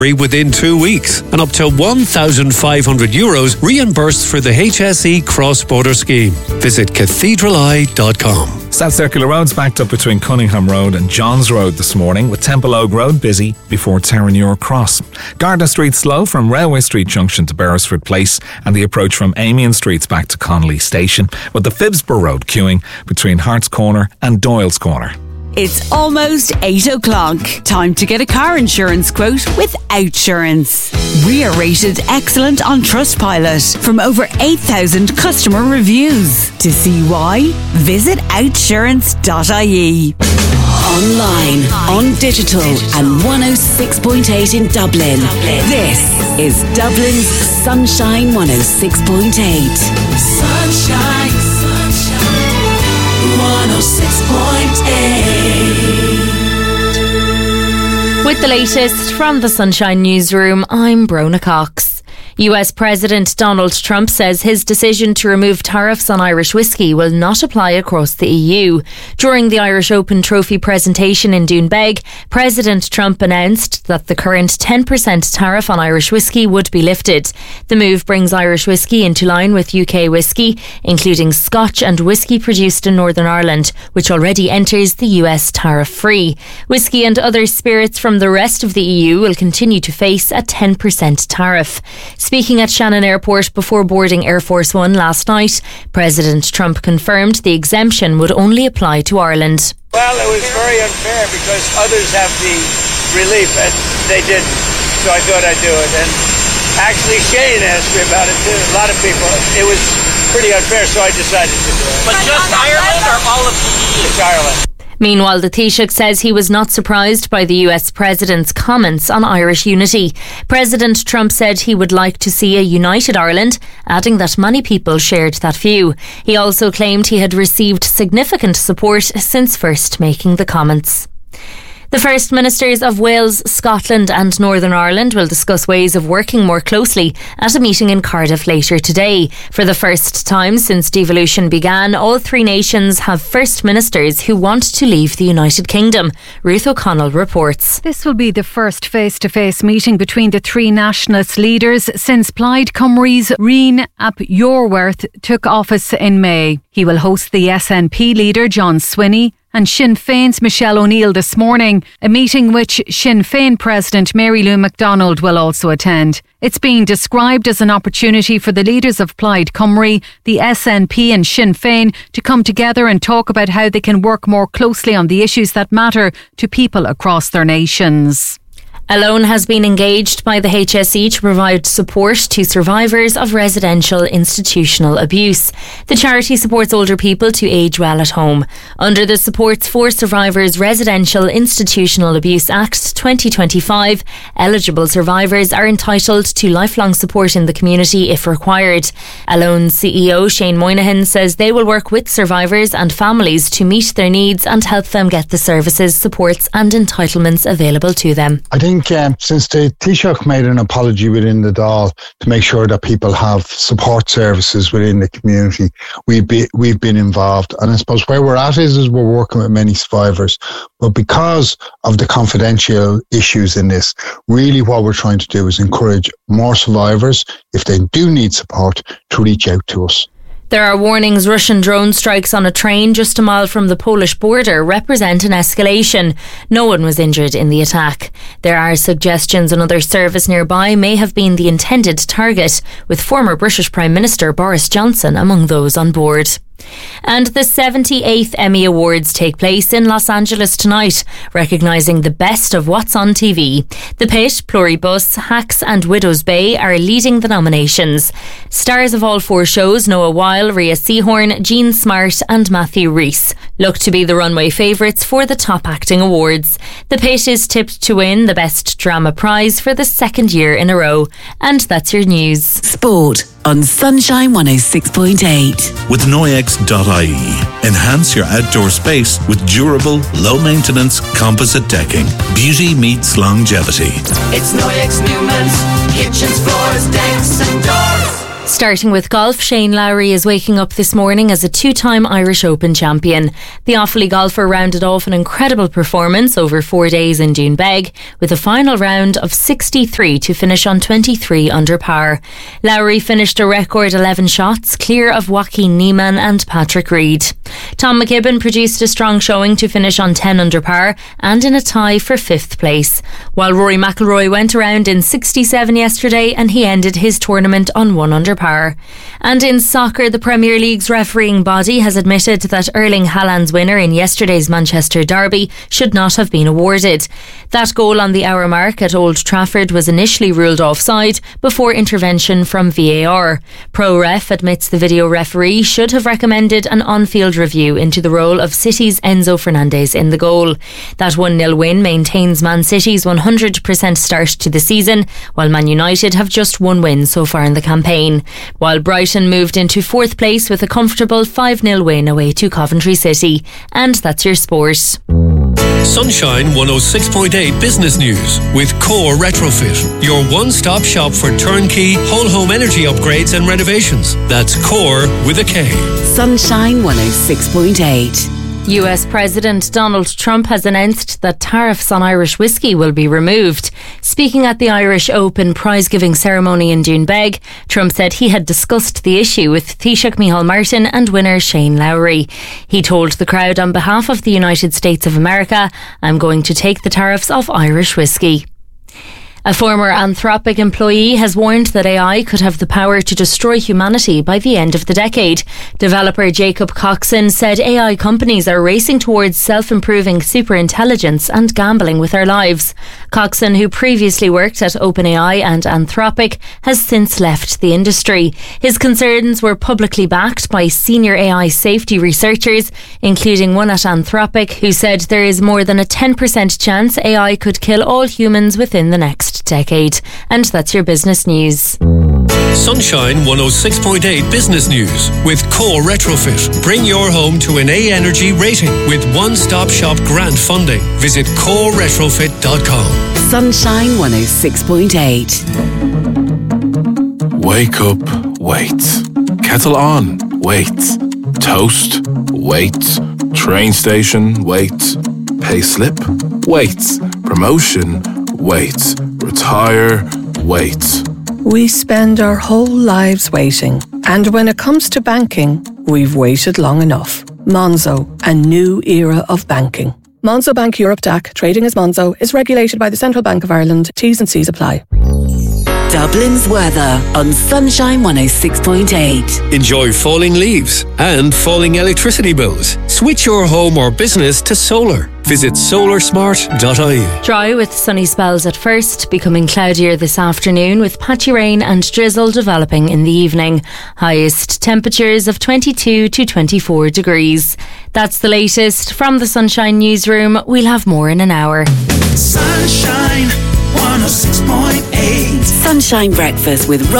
within 2 weeks and up to €1,500 reimbursed for the HSE cross-border scheme. Visit cathedraleye.com. South Circular Road's backed up between Cunningham Road and Johns Road this morning, with Temple Oak Road busy before Terranure Cross. Gardner Street slow from Railway Street Junction to Beresford Place, and the approach from Amiens Street's back to Connolly Station, with the Phibsborough Road queuing between Hart's Corner and Doyle's Corner. It's almost 8 o'clock. Time to get a car insurance quote with Outsurance. We are rated excellent on Trustpilot from over 8,000 customer reviews. To see why, visit outsurance.ie. Online, on digital and 106.8 in Dublin. This is Dublin's Sunshine 106.8. Sunshine, sunshine, 106.8. With the latest from the Sunshine Newsroom, I'm Brona Cox. US President Donald Trump says his decision to remove tariffs on Irish whiskey will not apply across the EU. During the Irish Open Trophy presentation in Doonbeg, President Trump announced that the current 10% tariff on Irish whiskey would be lifted. The move brings Irish whiskey into line with UK whiskey, including Scotch and whiskey produced in Northern Ireland, which already enters the US tariff-free. Whiskey and other spirits from the rest of the EU will continue to face a 10% tariff. Speaking at Shannon Airport before boarding Air Force One last night, President Trump confirmed the exemption would only apply to Ireland. Well, it was very unfair because others have the relief and they didn't, so I thought I'd do it. And actually Shane asked me about it too, a lot of people. It was pretty unfair, so I decided to do it. But just Ireland or all of the EU? It's Ireland. Meanwhile, the Taoiseach says he was not surprised by the US President's comments on Irish unity. President Trump said he would like to see a united Ireland, adding that many people shared that view. He also claimed he had received significant support since first making the comments. The First Ministers of Wales, Scotland and Northern Ireland will discuss ways of working more closely at a meeting in Cardiff later today. For the first time since devolution began, all three nations have First Ministers who want to leave the United Kingdom. Ruth O'Connell reports. This will be the first face-to-face meeting between the three nationalist leaders since Plaid Cymru's Rian ap Iorwerth took office in May. He will host the SNP leader John Swinney and Sinn Féin's Michelle O'Neill this morning, a meeting which Sinn Féin President Mary Lou McDonald will also attend. It's being described as an opportunity for the leaders of Plaid Cymru, the SNP and Sinn Féin to come together and talk about how they can work more closely on the issues that matter to people across their nations. Alone has been engaged by the HSE to provide support to survivors of residential institutional abuse. The charity supports older people to age well at home. Under the Supports for Survivors Residential Institutional Abuse Act 2025, eligible survivors are entitled to lifelong support in the community if required. Alone's CEO Shane Moynihan says they will work with survivors and families to meet their needs and help them get the services, supports and entitlements available to them. I think since the Taoiseach made an apology within the Dáil to make sure that people have support services within the community, we've been involved. And I suppose where we're at is we're working with many survivors. But because of the confidential issues in this, really what we're trying to do is encourage more survivors, if they do need support, to reach out to us. There are warnings Russian drone strikes on a train just a mile from the Polish border represent an escalation. No one was injured in the attack. There are suggestions another service nearby may have been the intended target, with former British Prime Minister Boris Johnson among those on board. And the 78th Emmy Awards take place in Los Angeles tonight, recognising the best of what's on TV. The Pit, Pluribus, Hacks and Widow's Bay are leading the nominations. Stars of all four shows, Noah Weil, Rhea Seehorn, Jean Smart and Matthew Rhys, look to be the runway favourites for the top acting awards. The Pit is tipped to win the Best Drama Prize for the second year in a row. And that's your news. Sport on Sunshine 106.8. With Noyex.ie. Enhance your outdoor space with durable, low-maintenance composite decking. Beauty meets longevity. It's Noyex Newman's kitchens, floors, decks and doors. Starting with golf, Shane Lowry is waking up this morning as a two-time Irish Open champion. The Offaly golfer rounded off an incredible performance over 4 days in Doonbeg with a final round of 63 to finish on 23 under par. Lowry finished a record 11 shots, clear of Joaquin Niemann and Patrick Reed. Tom McKibben produced a strong showing to finish on 10 under par and in a tie for 5th place, while Rory McIlroy went around in 67 yesterday and he ended his tournament on 1 under par. And in soccer, the Premier League's refereeing body has admitted that Erling Haaland's winner in yesterday's Manchester derby should not have been awarded. That goal on the hour mark at Old Trafford was initially ruled offside before intervention from VAR. ProRef admits the video referee should have recommended an on-field review into the role of City's Enzo Fernandez in the goal. That 1-0 win maintains Man City's 100% start to the season, while Man United have just one win so far in the campaign. While Brighton moved into 4th place with a comfortable 5-0 win away to Coventry City. And that's your sport. Sunshine 106.8 Business News with Core Retrofit, your one-stop shop for turnkey whole home energy upgrades and renovations. That's Core with a K. Sunshine 106.8. US President Donald Trump has announced that tariffs on Irish whiskey will be removed. Speaking at the Irish Open prize-giving ceremony in Doonbeg, Trump said he had discussed the issue with Taoiseach Micheál Martin and winner Shane Lowry. He told the crowd on behalf of the United States of America, "I'm going to take the tariffs off Irish whiskey." A former Anthropic employee has warned that AI could have the power to destroy humanity by the end of the decade. Developer Jacob Coxon said AI companies are racing towards self-improving superintelligence and gambling with our lives. Coxon, who previously worked at OpenAI and Anthropic, has since left the industry. His concerns were publicly backed by senior AI safety researchers, including one at Anthropic, who said there is more than a 10% chance AI could kill all humans within the next decade. And that's your business news. Sunshine 106.8 Business News with Core Retrofit. Bring your home to an A Energy rating with one-stop shop grant funding. Visit coreretrofit.com. Sunshine 106.8. Wake up, wait. Kettle on, wait. Toast, wait. Train station, wait. Pay slip, wait. Promotion, wait. Retire, wait. We spend our whole lives waiting. And when it comes to banking, we've waited long enough. Monzo, a new era of banking. Monzo Bank Europe DAC, trading as Monzo, is regulated by the Central Bank of Ireland. T's and C's apply. Dublin's weather on Sunshine 106.8. Enjoy falling leaves and falling electricity bills. Switch your home or business to solar. Visit solarsmart.ie. Dry with sunny spells at first, becoming cloudier this afternoon with patchy rain and drizzle developing in the evening. Highest temperatures of 22 to 24 degrees. That's the latest from the Sunshine Newsroom. We'll have more in an hour. Sunshine 106.8. Sunshine Breakfast with